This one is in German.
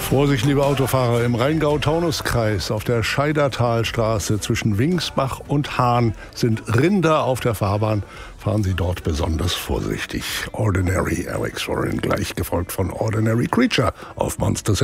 Vorsicht, liebe Autofahrer, im Rheingau-Taunus-Kreis auf der Scheidertalstraße zwischen Wingsbach und Hahn sind Rinder auf der Fahrbahn. Fahren Sie dort besonders vorsichtig. Ordinary, Alex Warren, gleich gefolgt von Ordinary Creature auf Monsters